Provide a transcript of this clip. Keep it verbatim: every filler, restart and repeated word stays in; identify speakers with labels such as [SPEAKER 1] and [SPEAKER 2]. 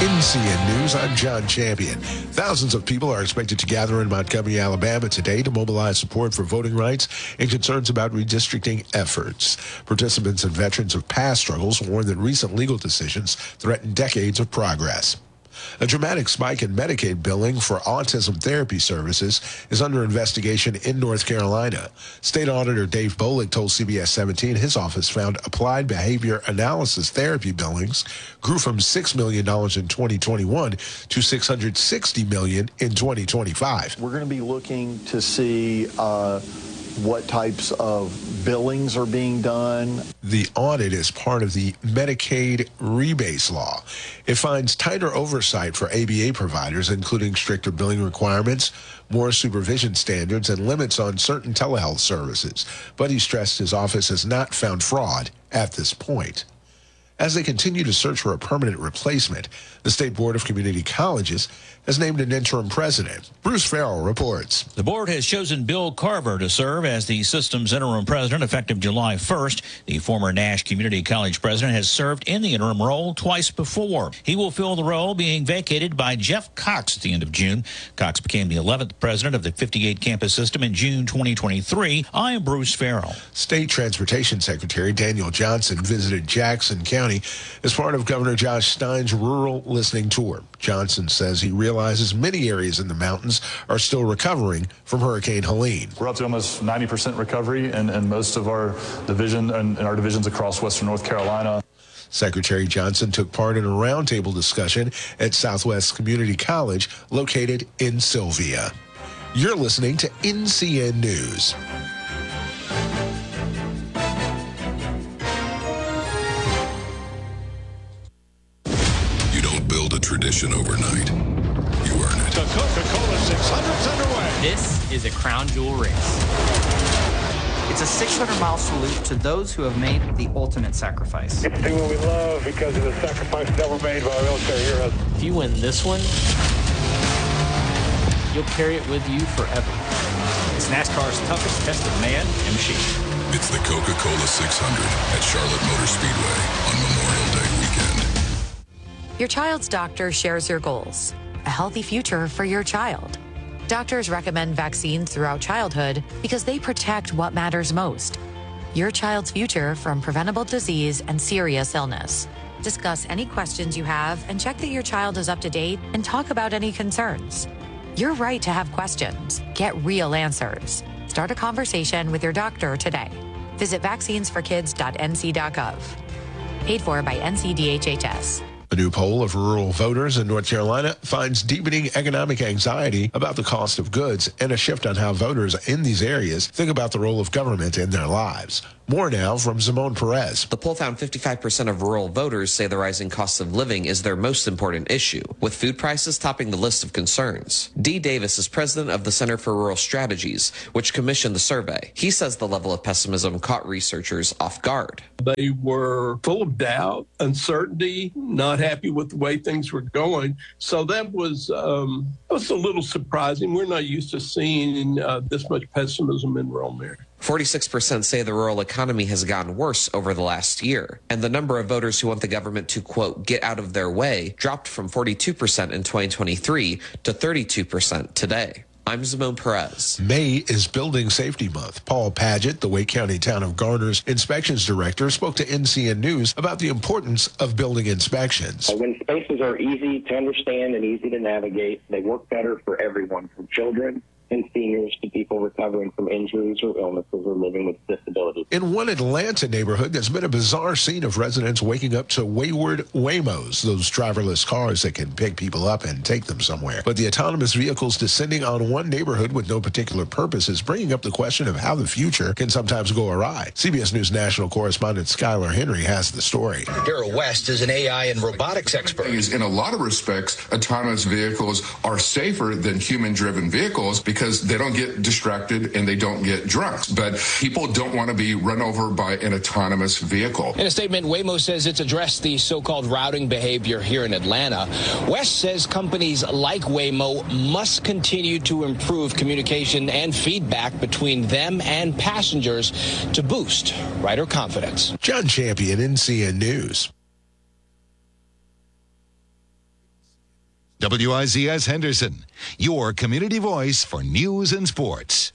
[SPEAKER 1] N C N News, I'm John Champion. Thousands of people are expected to gather in Montgomery, Alabama today to mobilize support for voting rights and concerns about redistricting efforts. Participants and veterans of past struggles warn that recent legal decisions threaten decades of progress. A dramatic spike in Medicaid billing for autism therapy services is under investigation in North Carolina. State Auditor Dave Bolick told C B S seventeen his office found applied behavior analysis therapy billings grew from six million dollars in twenty twenty-one to six hundred sixty million dollars in twenty twenty-five.
[SPEAKER 2] We're going to be looking to see uh, what types of billings are being done.
[SPEAKER 1] The audit is part of the Medicaid rebates law. It finds tighter oversight for A B A providers, including stricter billing requirements, more supervision standards, and limits on certain telehealth services. But he stressed his office has not found fraud at this point. As they continue to search for a permanent replacement, the State Board of Community Colleges has named an interim president. Bruce Farrell reports.
[SPEAKER 3] The board has chosen Bill Carver to serve as the system's interim president effective July first. The former Nash Community College president has served in the interim role twice before. He will fill the role being vacated by Jeff Cox at the end of June. Cox became the eleventh president of the fifty-eight campus system in June twenty twenty-three. I am Bruce Farrell.
[SPEAKER 1] State Transportation Secretary Daniel Johnson visited Jackson County as part of Governor Josh Stein's rural listening tour. Johnson says he realizes many areas in the mountains are still recovering from Hurricane Helene.
[SPEAKER 4] We're up to almost ninety percent recovery in, in most of our division and, and our divisions across western North Carolina.
[SPEAKER 1] Secretary Johnson took part in a roundtable discussion at Southwest Community College located in Sylvia. You're listening to N C N News.
[SPEAKER 5] Tradition overnight. You earn it.
[SPEAKER 6] The Coca-Cola six hundred's underway.
[SPEAKER 7] This is a crown jewel race. It's a six hundred mile salute to those who have made the ultimate sacrifice.
[SPEAKER 8] It's doing what we love because of the sacrifices that were made by our military heroes.
[SPEAKER 7] If you win this one, you'll carry it with you forever. It's NASCAR's toughest test of man and machine.
[SPEAKER 5] It's the Coca-Cola six hundred at Charlotte Motor Speedway on Memorial Day weekend.
[SPEAKER 9] Your child's doctor shares your goals, a healthy future for your child. Doctors recommend vaccines throughout childhood because they protect what matters most, your child's future from preventable disease and serious illness. Discuss any questions you have and check that your child is up to date and talk about any concerns. You're right to have questions. Get real answers. Start a conversation with your doctor today. Visit vaccines for kids dot n c dot gov. Paid for by N C D H H S.
[SPEAKER 1] A new poll of rural voters in North Carolina finds deepening economic anxiety about the cost of goods and a shift on how voters in these areas think about the role of government in their lives. More now from Simone Perez.
[SPEAKER 10] The poll found fifty-five percent of rural voters say the rising cost of living is their most important issue, with food prices topping the list of concerns. Dee Davis is president of the Center for Rural Strategies, which commissioned the survey. He says the level of pessimism caught researchers off guard.
[SPEAKER 11] They were full of doubt, uncertainty, not happy with the way things were going. So that was, um, that was a little surprising. We're not used to seeing uh, this much pessimism in rural America.
[SPEAKER 10] forty-six percent say the rural economy has gotten worse over the last year, and the number of voters who want the government to, quote, get out of their way dropped from forty-two percent in twenty twenty-three to thirty-two percent today. I'm Simone Perez.
[SPEAKER 1] May is Building Safety Month. Paul Padgett, the Wake County Town of Garner's inspections director, spoke to N C N News about the importance of building inspections.
[SPEAKER 12] When spaces are easy to understand and easy to navigate, they work better for everyone, from children and seniors to people recovering from injuries or illnesses or living with disabilities.
[SPEAKER 1] In one Atlanta neighborhood, there's been a bizarre scene of residents waking up to wayward Waymos, those driverless cars that can pick people up and take them somewhere. But the autonomous vehicles descending on one neighborhood with no particular purpose is bringing up the question of how the future can sometimes go awry. C B S News national correspondent Skylar Henry has the story.
[SPEAKER 13] Daryl West is an A I and robotics expert.
[SPEAKER 14] In a lot of respects, autonomous vehicles are safer than human-driven vehicles because they don't get distracted and they don't get drunk. But people don't want to be run over by an autonomous vehicle.
[SPEAKER 13] In a statement, Waymo says it's addressed the so-called routing behavior here in Atlanta. West says companies like Waymo must continue to improve communication and feedback between them and passengers to boost rider confidence.
[SPEAKER 1] John Champion, N C N News.
[SPEAKER 15] W I Z S Henderson, your community voice for news and sports.